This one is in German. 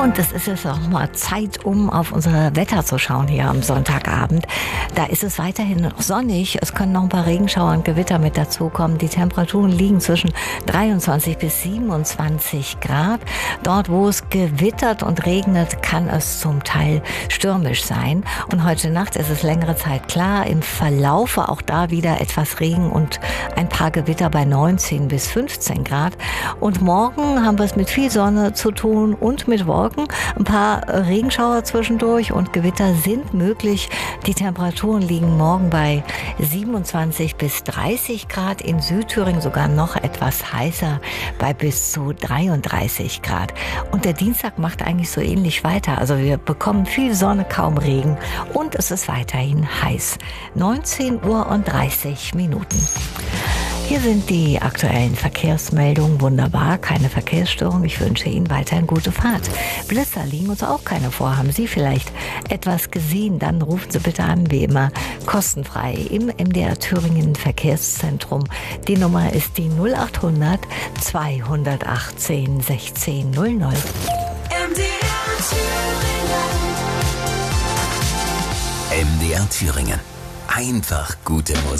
Und es ist jetzt auch mal Zeit, um auf unser Wetter zu schauen hier am Sonntagabend. Da ist es weiterhin noch sonnig. Es können noch ein paar Regenschauer und Gewitter mit dazukommen. Die Temperaturen liegen zwischen 23 bis 27 Grad. Dort, wo es gewittert und regnet, kann es zum Teil stürmisch sein. Und heute Nacht ist es längere Zeit klar. Im Verlaufe auch da wieder etwas Regen und ein paar Gewitter bei 19 bis 15 Grad. Und morgen haben wir es mit viel Sonne zu tun und mit Wolken. Ein paar Regenschauer zwischendurch und Gewitter sind möglich. Die Temperaturen liegen morgen bei 27 bis 30 Grad. In Südthüringen sogar noch etwas heißer bei bis zu 33 Grad. Und der Dienstag macht eigentlich so ähnlich weiter. Also wir bekommen viel Sonne, kaum Regen und es ist weiterhin heiß. 19:30 Uhr. Hier sind die aktuellen Verkehrsmeldungen. Wunderbar, keine Verkehrsstörung. Ich wünsche Ihnen weiterhin gute Fahrt. Blitzer liegen uns auch keine vor. Haben Sie vielleicht etwas gesehen? Dann rufen Sie bitte an, wie immer, kostenfrei im MDR Thüringen Verkehrszentrum. Die Nummer ist die 0800 218 1600. MDR Thüringen. Einfach gute Musik.